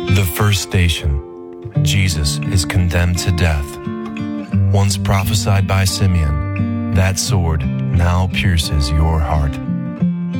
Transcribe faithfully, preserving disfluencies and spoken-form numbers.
The first station. Jesus is condemned to death. Once prophesied by Simeon, that sword now pierces your heart.